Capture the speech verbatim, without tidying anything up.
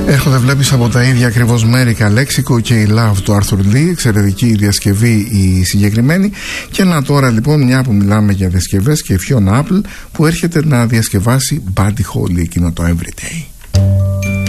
Έρχονται, βλέπεις, από τα ίδια ακριβώς μέρη Καλέξικο και η Love του Arthur Lee. Εξαιρετική διασκευή η συγκεκριμένη. Και να τώρα λοιπόν, μια που μιλάμε για διασκευές, και η Fiona Apple που έρχεται να διασκευάσει Buddy Holly, εκείνο το Everyday.